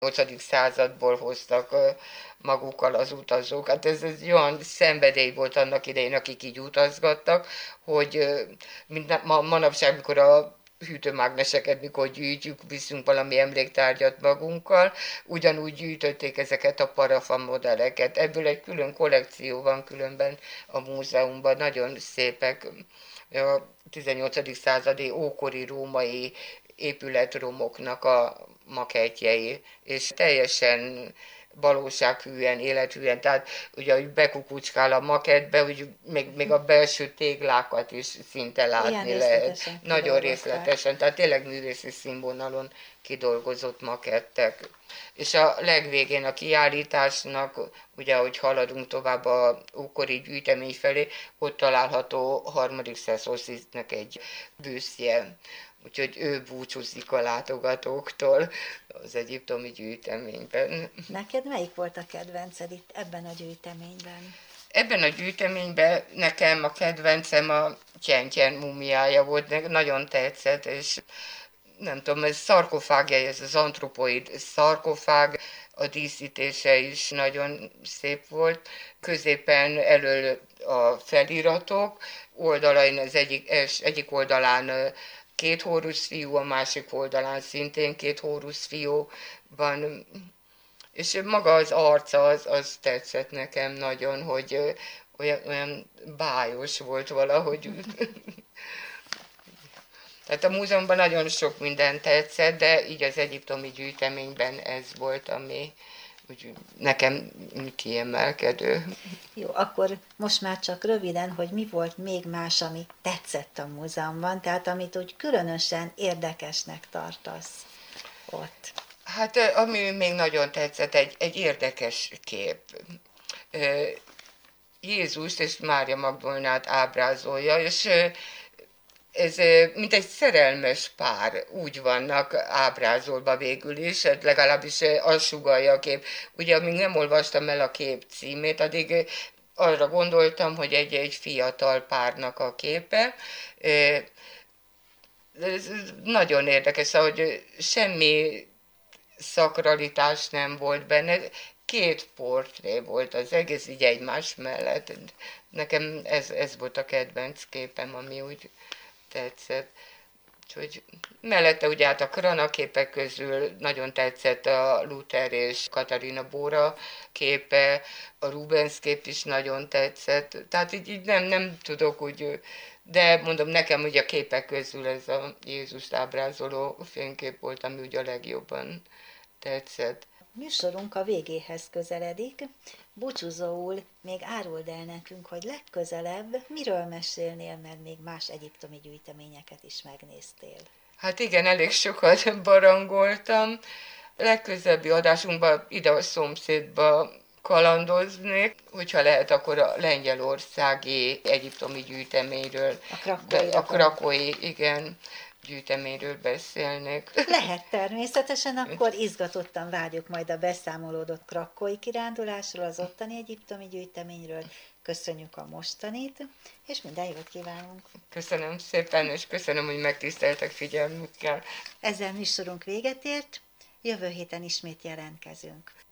8. századból hoztak magukkal az utazók. Hát ez egy olyan szenvedély volt annak idején, akik így utazgattak, hogy manapság, mikor a hűtőmágneseket, mikor gyűjtjük, viszünk valami emléktárgyat magunkkal, ugyanúgy gyűjtötték ezeket a parafa modelleket. Ebből egy külön kollekció van különben a múzeumban, nagyon szépek. A 18. századi ókori római épületromoknak a makettjei, és teljesen valósághűen, élethűen, tehát ugye, hogy bekukucskál a makettbe, hogy még a belső téglákat is szinte Ilyen látni lehet. részletesen Nagyon kidolgozták. részletesen, tehát tényleg művészi színvonalon kidolgozott makettek. És a legvégén a kiállításnak, ugye, ahogy haladunk tovább a ókori gyűjtemény felé, ott található harmadik Szeszószisznek egy büsztje. Úgyhogy ő búcsúzik a látogatóktól az egyiptomi gyűjteményben. Neked melyik volt a kedvenced itt ebben a gyűjteményben? Ebben a gyűjteményben nekem a kedvencem a Tyentyen mumiája volt, nagyon tetszett, és nem tudom, ez szarkofágja, ez az antropoid szarkofág, a díszítése is nagyon szép volt. Középen elől a feliratok, oldalain egyik oldalán két Hórusz-fiú, a másik oldalán szintén két Hórusz-fiú van, és maga az arca, az tetszett nekem nagyon, hogy olyan bájos volt valahogy. Tehát a múzeumban nagyon sok minden tetszett, de így az egyiptomi gyűjteményben ez volt, ami úgy nekem kiemelkedő. Jó, akkor most már csak röviden, hogy mi volt még más, ami tetszett a múzeumban, tehát amit úgy különösen érdekesnek tartasz ott. Hát ami még nagyon tetszett, egy érdekes kép. Jézust és Mária Magdolnát ábrázolja, és ez mint egy szerelmes pár, úgy vannak ábrázolva végül is, legalábbis az sugallja a kép. Ugye, amíg nem olvastam el a kép címét, addig arra gondoltam, hogy egy fiatal párnak a képe. Ez nagyon érdekes, hogy semmi szakralitás nem volt benne, két portré volt az egész így egymás mellett. Nekem ez volt a kedvenc képem, ami úgy tetszett. Úgyhogy mellette ugye hát a Krana képek közül nagyon tetszett a Luther és Katarina Bóra képe, a Rubens kép is nagyon tetszett. Tehát így nem tudok úgy, de mondom, nekem ugye a képek közül ez a Jézust ábrázoló fénykép volt, ami ugye a legjobban tetszett. Műsorunk a végéhez közeledik. Búcsúzóul még áruld el nekünk, hogy legközelebb miről mesélnél, mert még más egyiptomi gyűjteményeket is megnéztél. Hát igen, elég sokat barangoltam. Legközelebbi adásunkban ide a szomszédba kalandoznék, hogyha lehet, akkor a lengyelországi egyiptomi gyűjteményről, A krakói a krakói, igen, gyűjteményről beszélnék. Lehet természetesen, akkor izgatottan várjuk majd a beszámolódott krakkói kirándulásról, az ottani egyiptomi gyűjteményről. Köszönjük a mostanit, és minden jót kívánunk! Köszönöm szépen, és köszönöm, hogy megtiszteltek figyelmükkel. Ezzel műsorunk véget ért, jövő héten ismét jelentkezünk.